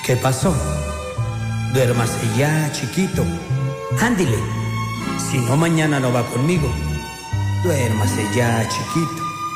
¿Qué pasó? Duérmase ya, chiquito. Ándile. Si no, mañana no va conmigo. Duérmase ya, chiquito.